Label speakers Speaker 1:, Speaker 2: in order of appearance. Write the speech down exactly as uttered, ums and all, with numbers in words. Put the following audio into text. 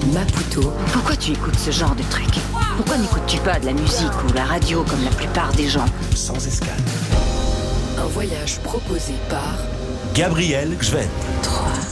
Speaker 1: Maputo.
Speaker 2: Pourquoi tu écoutes ce genre de truc? Pourquoi n'écoutes-tu pas de la musique ou la radio comme la plupart des gens?
Speaker 3: Sans escale.
Speaker 1: Un voyage proposé par
Speaker 3: Gabriel Gvent.
Speaker 1: trois.